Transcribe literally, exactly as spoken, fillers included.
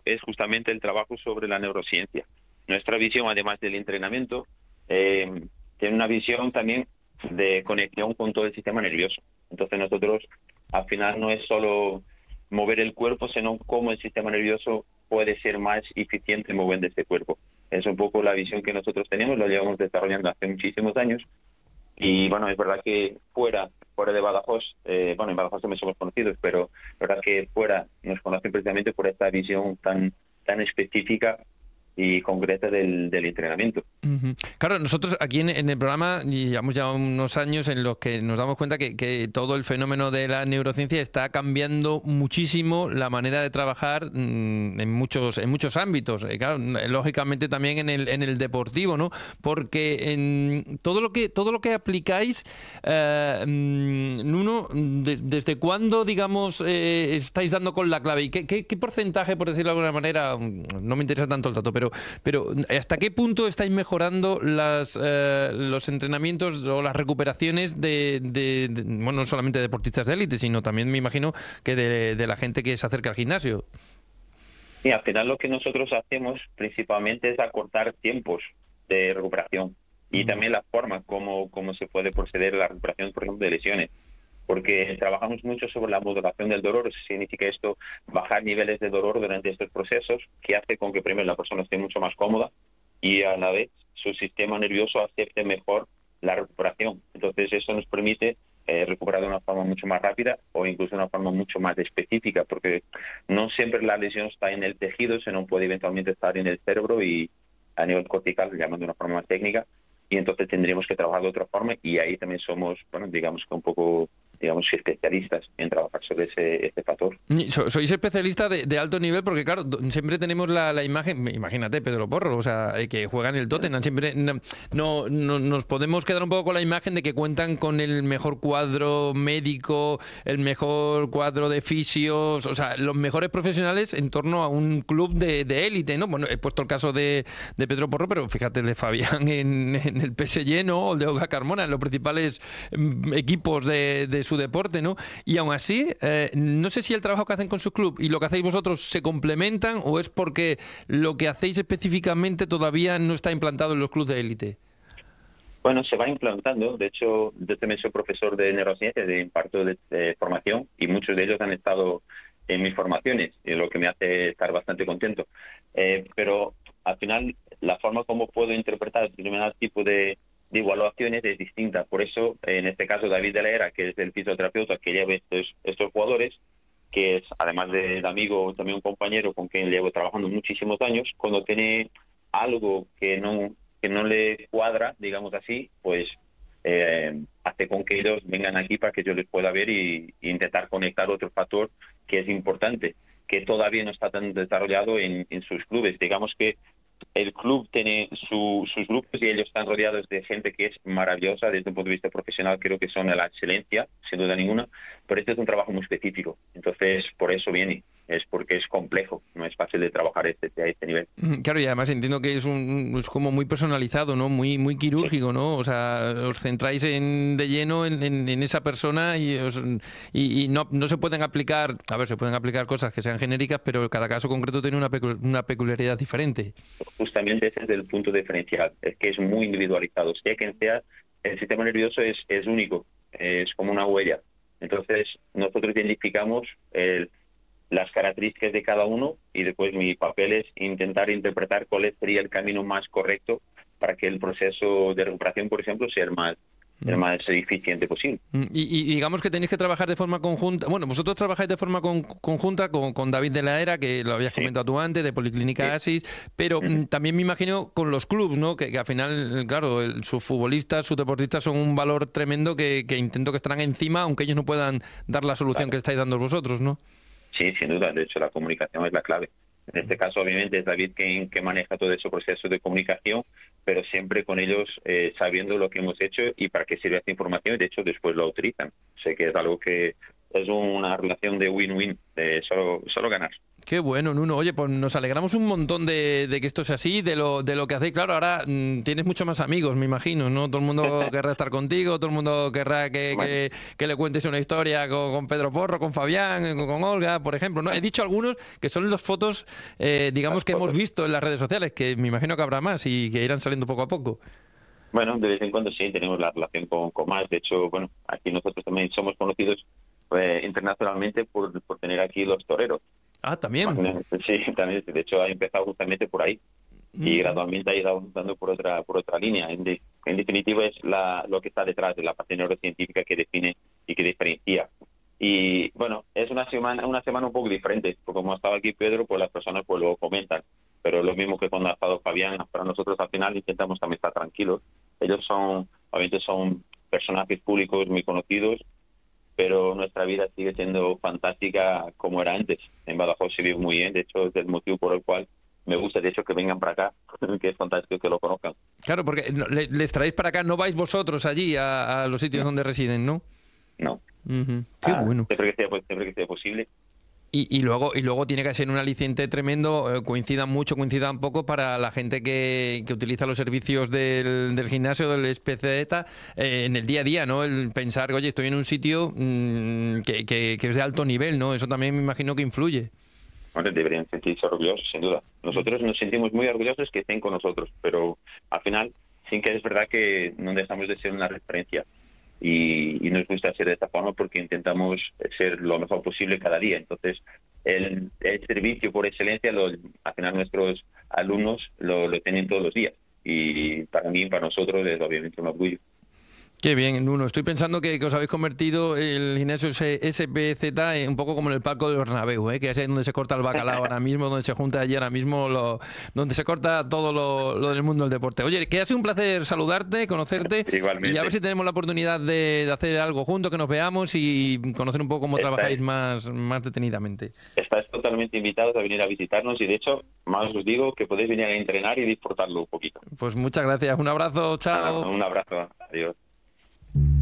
es justamente el trabajo sobre la neurociencia. Nuestra visión, además del entrenamiento, eh, tiene una visión también de conexión con todo el sistema nervioso. Entonces nosotros, al final, no es solo mover el cuerpo, sino cómo el sistema nervioso puede ser más eficiente moviendo este cuerpo. Es un poco la visión que nosotros tenemos, lo llevamos desarrollando hace muchísimos años. Y bueno, es verdad que fuera, fuera de Badajoz, eh, bueno, en Badajoz también somos conocidos, pero es verdad que fuera nos conocen precisamente por esta visión tan, tan específica y concreta del, del entrenamiento. Uh-huh. Claro, nosotros aquí en, en el programa llevamos ya unos años en los que nos damos cuenta que, que todo el fenómeno de la neurociencia está cambiando muchísimo la manera de trabajar mmm, en muchos en muchos ámbitos. Y claro, lógicamente también en el en el deportivo, ¿no? Porque en todo lo que todo lo que aplicáis, eh, Nuno, de, ¿desde cuándo, digamos, eh, estáis dando con la clave? ¿Y qué, qué, qué porcentaje, por decirlo de alguna manera, no me interesa tanto el dato, pero pero hasta qué punto estáis mejorando las, eh, los entrenamientos o las recuperaciones de, de, de, bueno, no solamente de deportistas de élite, sino también me imagino que de, de la gente que se acerca al gimnasio? Y al final lo que nosotros hacemos principalmente es acortar tiempos de recuperación y uh-huh. también la forma como, como se puede proceder a la recuperación, por ejemplo, de lesiones. Porque trabajamos mucho sobre la modulación del dolor. Eso significa esto, bajar niveles de dolor durante estos procesos, que hace con que primero la persona esté mucho más cómoda y a la vez su sistema nervioso acepte mejor la recuperación. Entonces eso nos permite eh, recuperar de una forma mucho más rápida o incluso de una forma mucho más específica, porque no siempre la lesión está en el tejido, sino puede eventualmente estar en el cerebro y a nivel cortical, llamando de una forma más técnica, y entonces tendríamos que trabajar de otra forma y ahí también somos, bueno, digamos que un poco digamos especialistas en trabajar sobre ese, este factor. Sois especialista de, de alto nivel porque, claro, siempre tenemos la, la imagen, imagínate, Pedro Porro, o sea, que juega en el Tottenham, siempre no, no, no nos podemos quedar un poco con la imagen de que cuentan con el mejor cuadro médico, el mejor cuadro de fisios, o sea, los mejores profesionales en torno a un club de, de élite, ¿no? Bueno, he puesto el caso de, de Pedro Porro, pero fíjate el de Fabián en, en el P S G, ¿no? O el de Olga Carmona, en los principales equipos de, de su deporte, ¿no? Y aún así, eh, no sé si el trabajo que hacen con su club y lo que hacéis vosotros se complementan o es porque lo que hacéis específicamente todavía no está implantado en los clubes de élite. Bueno, se va implantando. De hecho, yo también soy profesor de neurociencia, de imparto de, de formación y muchos de ellos han estado en mis formaciones, y lo que me hace estar bastante contento. Eh, pero al final, la forma como puedo interpretar determinado tipo de de evaluaciones es distinta. Por eso, en este caso, David de la Era, que es el fisioterapeuta que lleva estos, estos jugadores, que es, además de, de amigo, también un compañero con quien llevo trabajando muchísimos años, cuando tiene algo que no, que no le cuadra, digamos así, pues eh, hace con que ellos vengan aquí para que yo les pueda ver y, y intentar conectar otro factor que es importante, que todavía no está tan desarrollado en, en sus clubes. Digamos que el club tiene su, sus grupos y ellos están rodeados de gente que es maravillosa desde un punto de vista profesional, creo que son la excelencia, sin duda ninguna, pero este es un trabajo muy específico, entonces por eso viene, es porque es complejo, no es fácil de trabajar este, a este nivel. Claro, y además entiendo que es, un, es como muy personalizado, ¿no? Muy muy quirúrgico, ¿no? O sea, os centráis en, de lleno en, en, en esa persona y, os, y, y no, no se pueden aplicar, a ver, se pueden aplicar cosas que sean genéricas, pero cada caso concreto tiene una, pecu una peculiaridad diferente. Justamente ese es el punto diferencial, es que es muy individualizado, sea quien sea, el sistema nervioso es, es único, es como una huella. Entonces, nosotros identificamos el las características de cada uno y después mi papel es intentar interpretar cuál sería el camino más correcto para que el proceso de recuperación, por ejemplo, sea el más, el más eficiente posible. Y, y digamos que tenéis que trabajar de forma conjunta. Bueno, vosotros trabajáis de forma con, conjunta con, con David de la Era, que lo habías sí. comentado tú antes, de Policlínica sí. Asis, pero uh-huh. también me imagino con los clubs, ¿no? Que, que al final, claro, el, sus futbolistas, sus deportistas son un valor tremendo que, que intento que estarán encima, aunque ellos no puedan dar la solución claro. que estáis dando vosotros, ¿no? Sí, sin duda. De hecho, la comunicación es la clave. En este caso, obviamente, es David quien que maneja todo ese proceso de comunicación, pero siempre con ellos eh, sabiendo lo que hemos hecho y para qué sirve esta información, y de hecho después lo utilizan. Sé que es algo que es una relación de win-win, de solo, solo ganar. Qué bueno, Nuno. Oye, pues nos alegramos un montón de, de que esto sea así, de lo, de lo que hacéis. Claro, ahora mm, tienes muchos más amigos, me imagino, ¿no? Todo el mundo querrá estar contigo, todo el mundo querrá que, Bueno, que- que le cuentes una historia con, con Pedro Porro, con Fabián, con, con Olga, por ejemplo, ¿no? He dicho algunos que son las fotos, eh, las digamos, que hemos fotos. visto en las redes sociales, que me imagino que habrá más y que irán saliendo poco a poco. Bueno, de vez en cuando sí tenemos la relación con, con más. De hecho, bueno, aquí nosotros también somos conocidos eh, internacionalmente por, por tener aquí los toreros. Ah, también. Imagínate, sí, también, de hecho ha empezado justamente por ahí y Mm. gradualmente ha ido avanzando por otra por otra línea. En, de- en definitiva es la, lo que está detrás de la parte neurocientífica que define y que diferencia. Y bueno, es una semana una semana un poco diferente, porque como estaba aquí Pedro, pues las personas pues luego comentan, pero lo mismo que cuando ha estado Fabián, para nosotros al final intentamos también estar tranquilos. Ellos son, obviamente son personajes públicos muy conocidos, pero nuestra vida sigue siendo fantástica como era antes. En Badajoz se vive muy bien, de hecho es el motivo por el cual me gusta, de hecho, que vengan para acá, que es fantástico que lo conozcan. Claro, porque no- le- les traéis para acá, no vais vosotros allí a, a los sitios No, donde residen, ¿no? no. Ujú. Qué Ah, bueno. siempre que sea, pues, siempre que sea posible. Y, y luego y luego tiene que ser un aliciente tremendo, eh, coincidan mucho, coincidan poco para la gente que, que utiliza los servicios del, del gimnasio, del S P Z, eh, en el día a día, ¿no? El pensar, oye, estoy en un sitio mm, que, que- que es de alto nivel, ¿no? Eso también me imagino que influye. Bueno, deberían sentirse orgullosos, sin duda. Nosotros nos sentimos muy orgullosos que estén con nosotros, pero al final, sí que es verdad que no dejamos de ser una referencia. Y, y nos gusta ser de esta forma porque intentamos ser lo mejor posible cada día. Entonces, el, el servicio por excelencia, lo, al final nuestros alumnos lo, lo tienen todos los días. Y para mí, para nosotros, es obviamente un orgullo. Qué bien, Nuno. Estoy pensando que, que os habéis convertido el gimnasio S P Z en un poco como en el palco del Bernabéu, ¿eh? Que es ahí donde se corta el bacalao ahora mismo, donde se junta allí ahora mismo, lo- donde se corta todo lo, lo del mundo del deporte. Oye, que ha sido un placer saludarte, conocerte y a ver Igualmente, si tenemos la oportunidad de, de hacer algo juntos, que nos veamos y conocer un poco cómo trabajáis estáis, más, más detenidamente. estáis totalmente invitados a venir a visitarnos y, de hecho, más os digo que podéis venir a entrenar y disfrutarlo un poquito. Pues muchas gracias. Un abrazo, Nada, chao. un abrazo, adiós.